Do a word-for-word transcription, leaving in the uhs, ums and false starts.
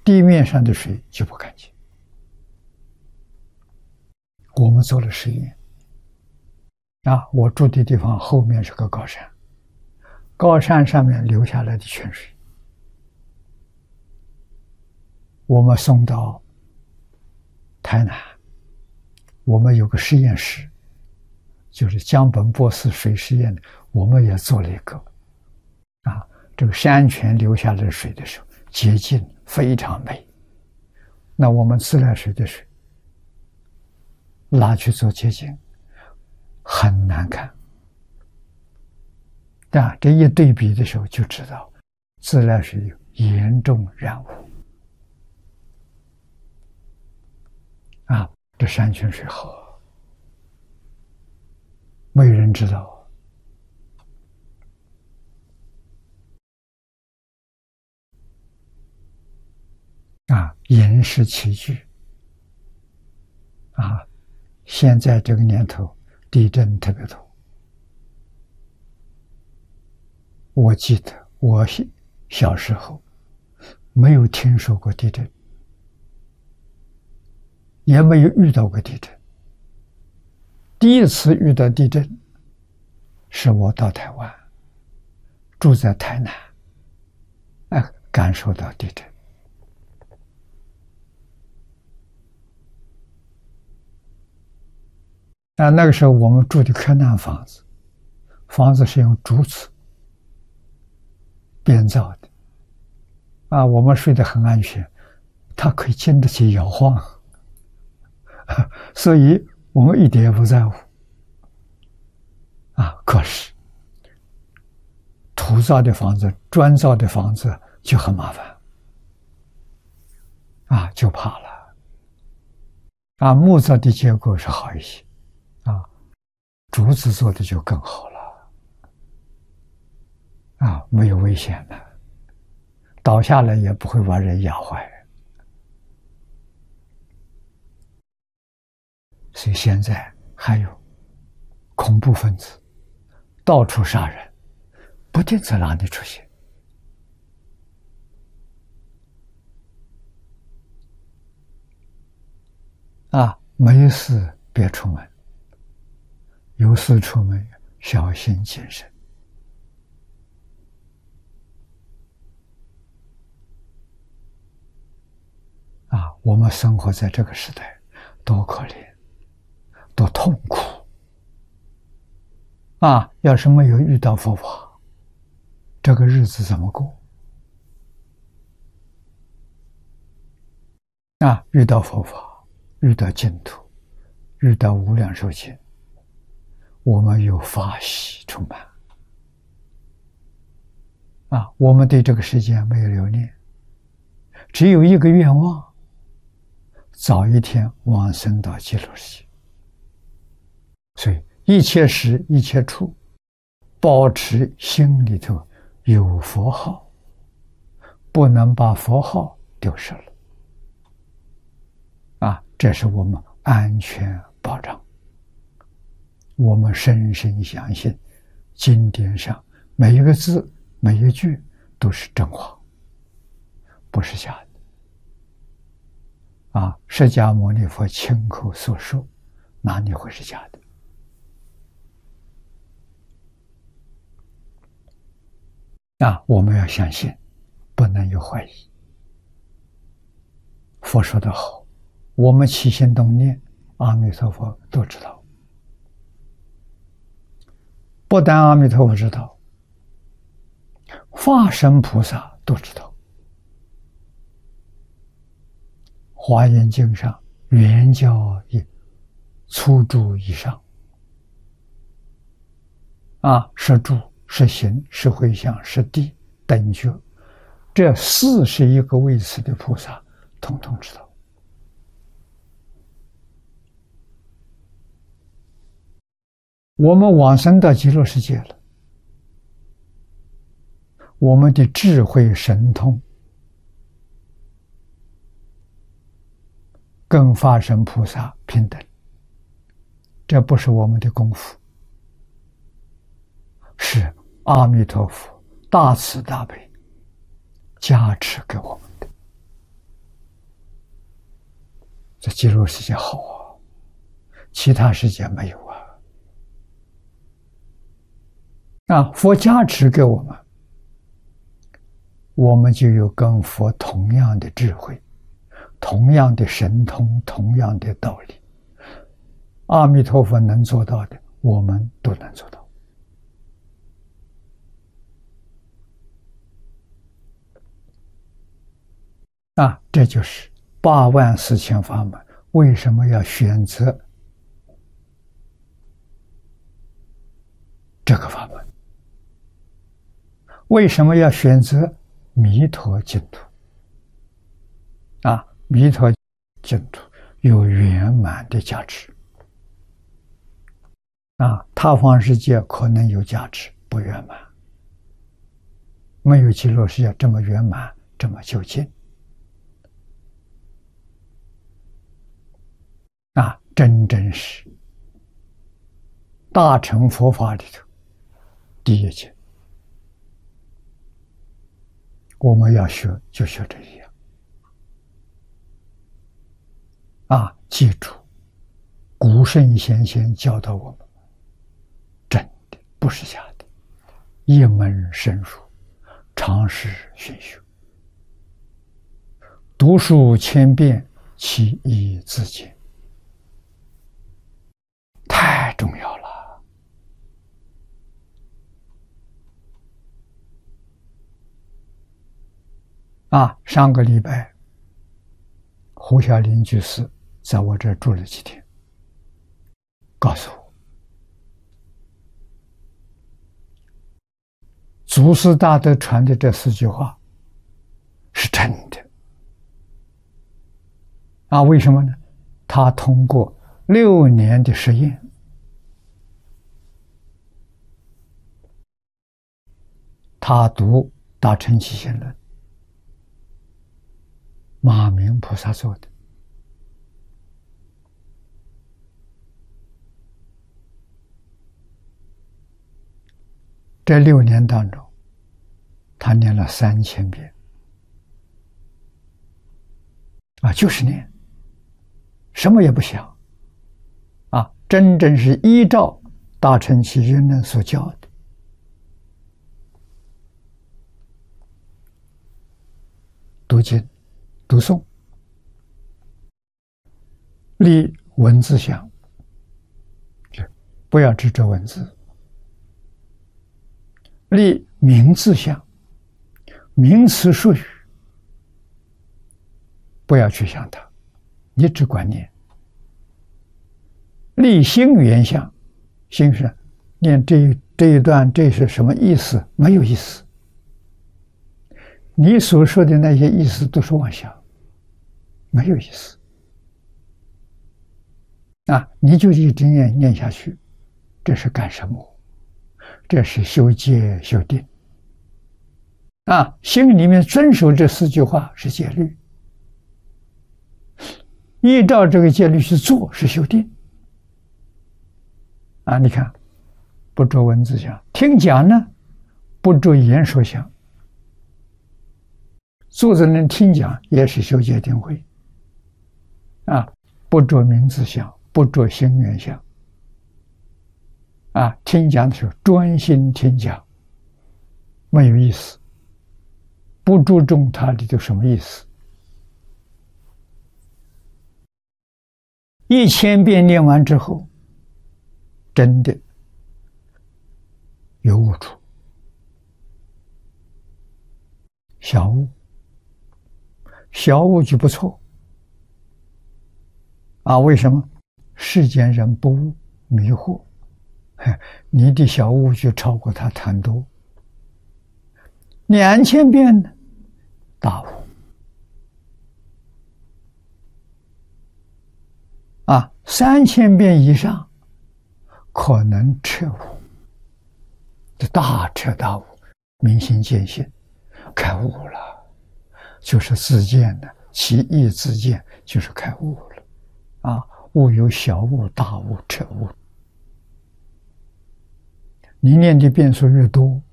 地面上的水就不干净。我们做了实验啊，我住的地方后面是个高山，高山上面流下来的泉水，我们送到台南，我们有个实验室，就是江本博士水实验的，我们也做了一个啊，这个山泉流下来的水的时候洁净非常美，那我们自来水的水拿去做洁净很难看啊，这一对比的时候就知道自来水有严重染污啊，这山泉水好没人知道啊，饮食起居啊，现在这个年头地震特别多，我记得我小时候没有听说过地震，也没有遇到过地震。第一次遇到地震是我到台湾，住在台南，哎，感受到地震。啊，那个时候我们住的柯南房子，房子是用竹子编造的，啊，我们睡得很安全，它可以经得起摇晃，所以我们一点也不在乎。啊，可是土造的房子、砖造的房子就很麻烦，啊，就怕了。啊，木造的结构是好一些。啊，竹子做的就更好了，啊，没有危险的，倒下来也不会把人压坏。所以现在还有恐怖分子到处杀人，不定在哪里出现。啊，没事别出门。有事出门小心谨慎啊！我们生活在这个时代，多可怜，多痛苦啊！要是没有遇到佛法，这个日子怎么过啊？遇到佛法，遇到净土，遇到无量寿经，我们有法喜充满啊！我们对这个世界没有留恋，只有一个愿望：早一天往生到极乐世界。所以一切时一切处，保持心里头有佛号，不能把佛号丢失了啊！这是我们安全保障。我们深深相信经典上每一个字每一句都是真话，不是假的啊！释迦牟尼佛亲口所说，哪里会是假的啊？我们要相信，不能有怀疑。佛说得好，我们起心动念，阿弥陀佛都知道。不但阿弥陀佛知道，化身菩萨都知道。华严经上圆教以粗注以上啊，是住是行是回向是地等觉，这四十一个位次的菩萨统统知道。我们往生到极乐世界了，我们的智慧神通跟法身菩萨平等，这不是我们的功夫，是阿弥陀佛大慈大悲加持给我们的极乐世界好啊，其他世界没有啊。啊，佛加持给我们，我们就有跟佛同样的智慧，同样的神通，同样的道理。阿弥陀佛能做到的，我们都能做到。啊，这就是八万四千法门为什么要选择这个法门？为什么要选择弥陀净土？啊，弥陀净土有圆满的价值。啊，他方世界可能有价值，不圆满，没有极乐世界这么圆满，这么究竟。啊，真正是大乘佛法里头第一境，我们要学就学这一样。啊，记住，古圣先贤教导我们，真的不是假的，一门深入，常识熏修，读书千遍，其义自见。太重要了。啊，上个礼拜胡小林居士在我这住了几天，告诉我，祖师大德传的这四句话是真的。啊，为什么呢？他通过六年的实验，他读《大乘起信论》，马明菩萨做的。这六年当中，他念了三千遍，啊，就是念，什么也不想，啊，真正是依照《大乘起信论》所教的。读经、读诵，立文字相，不要执着文字；立名字相，名词术语，不要去想它，你只管念。立心缘相，心是念这这一段这是什么意思？没有意思。你所说的那些意思都是妄想，没有意思。啊，你就一直念念下去，这是干什么？这是修戒修定。啊，心里面遵守这四句话是戒律，依照这个戒律去做是修定。啊，你看，不着文字相，听讲呢，不着言说相。坐在那听讲也是修戒定慧，啊，不着名字相，不着心缘相，啊，听讲的时候专心听讲，没有意思，不注重它里头什么意思。一千遍念完之后，真的有悟处，小悟。小悟就不错啊？为什么？世间人不悟，迷惑，你的小悟就超过他贪多。两千遍呢，大悟啊！三千遍以上，可能彻悟，这大彻大悟，明心见性，开悟了。就是自见的，其意自见，就是开悟了，啊，悟有小悟、大悟、彻悟。你念的遍数越多，